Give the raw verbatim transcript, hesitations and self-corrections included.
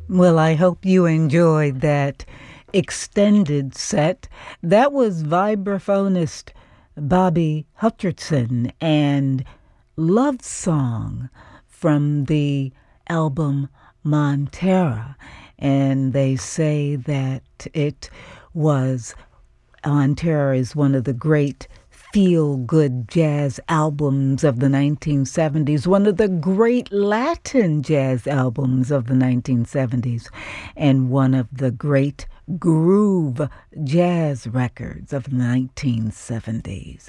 Well, I hope you enjoyed that extended set. That was vibraphonist Bobby Hutcherson and Love Song from the album Montera. And they say that it was Montera is one of the great feel-good jazz albums of the nineteen seventies, one of the great Latin jazz albums of the nineteen seventies, and one of the great groove jazz records of the nineteen seventies.